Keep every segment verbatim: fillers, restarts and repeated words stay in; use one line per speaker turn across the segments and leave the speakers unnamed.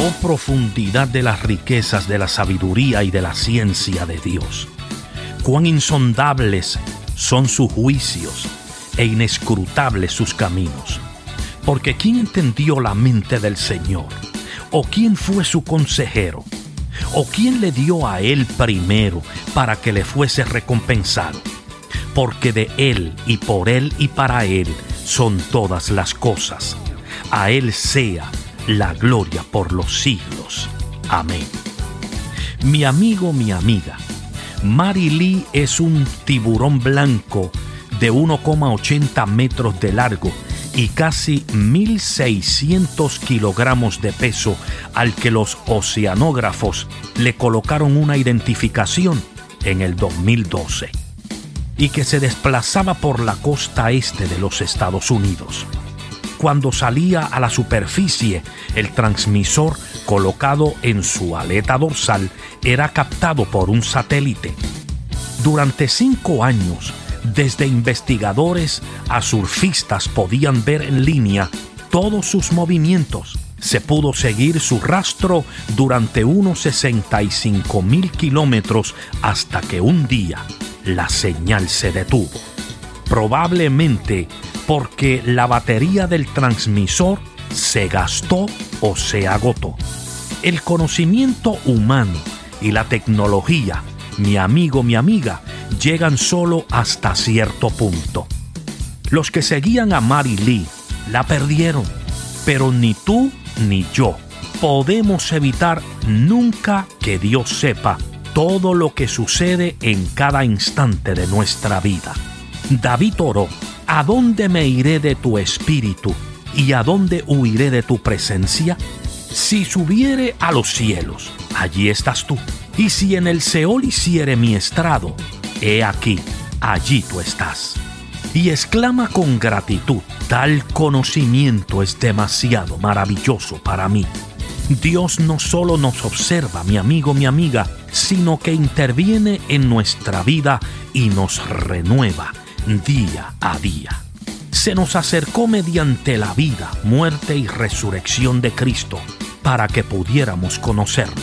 Oh profundidad de las riquezas de la sabiduría y de la ciencia de Dios. Cuán insondables son sus juicios e inescrutables sus caminos. Porque ¿quién entendió la mente del Señor? ¿O quién fue su consejero? ¿O quién le dio a él primero para que le fuese recompensado? Porque de él y por él y para él son todas las cosas. A él sea la gloria por los siglos. Amén. Mi amigo, mi amiga, Mary Lee es un tiburón blanco de uno coma ochenta metros de largo y casi mil seiscientos kilogramos de peso, al que los oceanógrafos le colocaron una identificación en el dos mil doce, y que se desplazaba por la costa este de los Estados Unidos. Cuando salía a la superficie, el transmisor colocado en su aleta dorsal era captado por un satélite. Durante cinco años, desde investigadores a surfistas podían ver en línea todos sus movimientos. Se pudo seguir su rastro durante unos sesenta y cinco mil kilómetros hasta que un día la señal se detuvo. Probablemente porque la batería del transmisor se gastó o se agotó. El conocimiento humano y la tecnología, mi amigo, mi amiga, llegan solo hasta cierto punto. Los que seguían a Mary Lee la perdieron, pero ni tú ni yo podemos evitar nunca que Dios sepa todo lo que sucede en cada instante de nuestra vida. David oró: ¿a dónde me iré de tu espíritu y a dónde huiré de tu presencia? Si subiere a los cielos, allí estás tú. Y si en el Seol hiciere mi estrado, he aquí, allí tú estás. Y exclama con gratitud: tal conocimiento es demasiado maravilloso para mí. Dios no solo nos observa, mi amigo, mi amiga, sino que interviene en nuestra vida y nos renueva día a día. Se nos acercó mediante la vida, muerte y resurrección de Cristo para que pudiéramos conocerlo.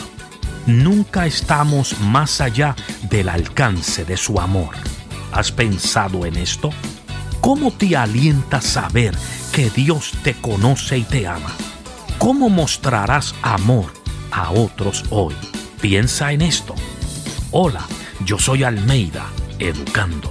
Nunca estamos más allá del alcance de su amor. ¿Has pensado en esto? ¿Cómo te alienta saber que Dios te conoce y te ama? ¿Cómo mostrarás amor a otros hoy? Piensa en esto. Hola, yo soy Almeida, educando.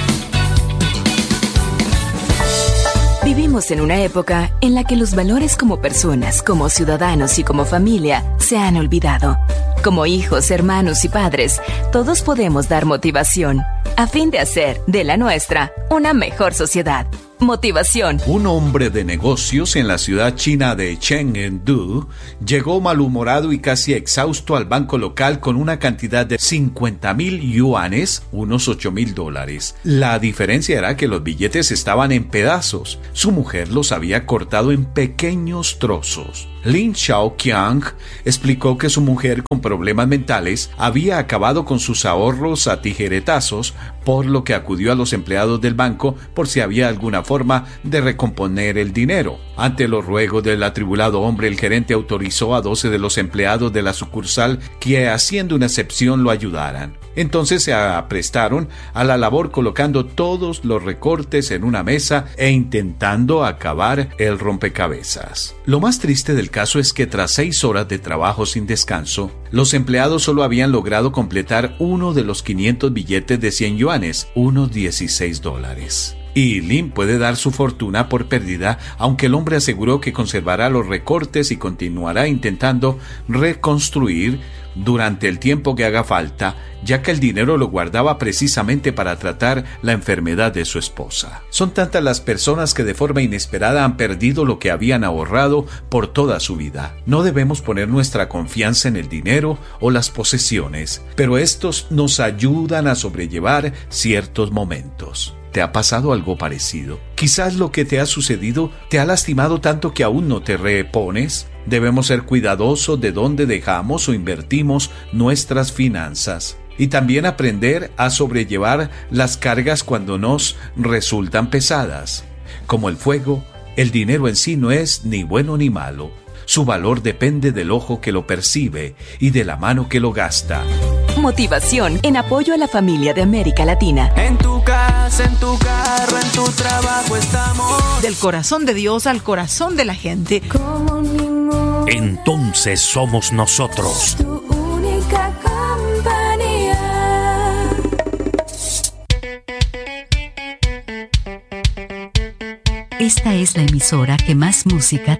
Vivimos en una época en la que los valores como personas, como ciudadanos y como familia se han olvidado. Como hijos, hermanos y padres, todos podemos dar motivación a fin de hacer de la nuestra una mejor sociedad. Motivación.
Un hombre de negocios en la ciudad china de Chengdu llegó malhumorado y casi exhausto al banco local con una cantidad de cincuenta mil yuanes, unos ocho mil dólares. La diferencia era que los billetes estaban en pedazos. Su mujer los había cortado en pequeños trozos. Lin Xiaoqiang explicó que su mujer, con problemas mentales, había acabado con sus ahorros a tijeretazos, por lo que acudió a los empleados del banco por si había alguna forma de recomponer el dinero. Ante los ruegos del atribulado hombre, el gerente autorizó a doce de los empleados de la sucursal que, haciendo una excepción, lo ayudaran. Entonces se aprestaron a la labor colocando todos los recortes en una mesa e intentando acabar el rompecabezas. Lo más triste del caso es que tras seis horas de trabajo sin descanso, los empleados solo habían logrado completar uno de los quinientos billetes de cien yuanes, unos dieciséis dólares. Y Lin puede dar su fortuna por perdida, aunque el hombre aseguró que conservará los recortes y continuará intentando reconstruir durante el tiempo que haga falta, ya que el dinero lo guardaba precisamente para tratar la enfermedad de su esposa. Son tantas las personas que de forma inesperada han perdido lo que habían ahorrado por toda su vida. No debemos poner nuestra confianza en el dinero o las posesiones, pero estos nos ayudan a sobrellevar ciertos momentos. ¿Te ha pasado algo parecido? Quizás lo que te ha sucedido te ha lastimado tanto que aún no te repones. Debemos ser cuidadosos de dónde dejamos o invertimos nuestras finanzas y también aprender a sobrellevar las cargas cuando nos resultan pesadas. Como el fuego, el dinero en sí no es ni bueno ni malo. Su valor depende del ojo que lo percibe y de la mano que lo gasta.
Motivación en apoyo a la familia de América Latina.
En tu casa, en tu carro, en tu trabajo estamos.
Del corazón de Dios al corazón de la gente.
Como ningún.
Entonces somos nosotros.
Tu única compañía.
Esta es la emisora que más música